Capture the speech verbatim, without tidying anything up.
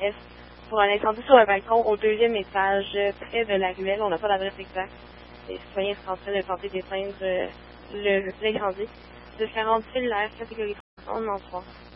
S pour un incendie sur un balcon au deuxième étage, près de la ruelle. On n'a pas l'adresse exacte. Les citoyens sont en train de tenter d'éteindre euh, le- l'incendie. De quarante fil l'air, catégorie trois, on en trois.